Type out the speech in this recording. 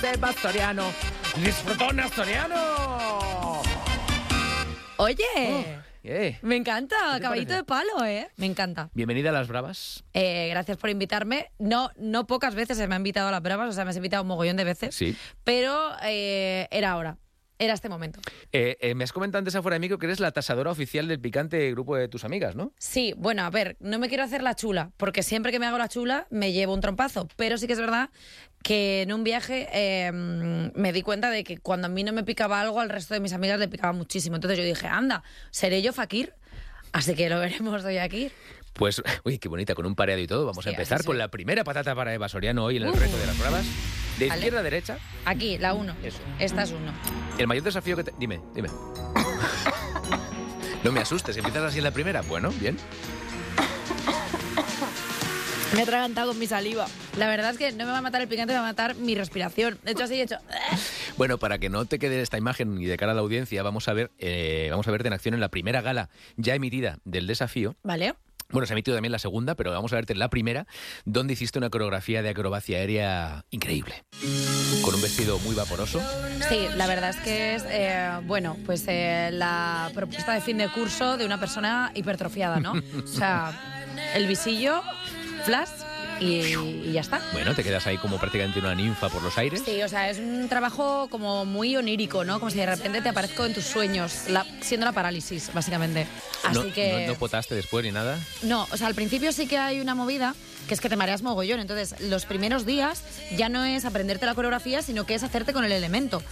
Eva Soriano. ¡Disfrutón asturiano! Oye, me encanta, te caballito parece? de palo, ¿eh? Me encanta. Bienvenida a Las Bravas. Gracias por invitarme. No pocas veces se me ha invitado a las bravas, o sea, me has invitado un mogollón de veces. Sí. Pero era ahora. Era este momento. Me has comentado antes afuera de micro que eres la tasadora oficial del picante grupo de tus amigas, ¿no? Sí, bueno, a ver, no me quiero hacer la chula, porque siempre que me hago la chula me llevo un trompazo. Pero sí que es verdad que en un viaje me di cuenta de que cuando a mí no me picaba algo, al resto de mis amigas le picaba muchísimo. Entonces yo dije, anda, ¿seré yo Fakir? Así que lo veremos hoy aquí. Pues, uy, qué bonita, con un pareado y todo. Vamos a Sí, empezar así con soy. la primera patata para Eva Soriano hoy en el reto de Las Bravas. De Vale. izquierda a derecha, Aquí, la 1. Eso. Esta es 1. el mayor desafío que te... Dime. No me asustes, ¿empiezas así en la primera? Bueno, bien. Me he atragantado con mi saliva. La verdad es que no me va a matar el picante, me va a matar mi respiración. De hecho, así he hecho... Bueno, para que no te quede esta imagen y de cara a la audiencia, vamos a verte en acción en la primera gala ya emitida del desafío. ¿Vale? Bueno, se ha emitido también la segunda, pero vamos a verte en la primera, donde hiciste una coreografía de acrobacia aérea increíble. Con un vestido muy vaporoso. Sí, la verdad es que es, la propuesta de fin de curso de una persona hipertrofiada, ¿no? O sea, el visillo, flash y ya está. Bueno, te quedas ahí como prácticamente una ninfa por los aires. Sí, o sea, es un trabajo como muy onírico, ¿no? Como si de repente te aparezco en tus sueños, siendo la parálisis, básicamente. Así No potaste después ni nada. No, o sea, al principio sí que hay una movida, que es que te mareas mogollón. Entonces, los primeros días ya no es aprenderte la coreografía, sino que es hacerte con el elemento.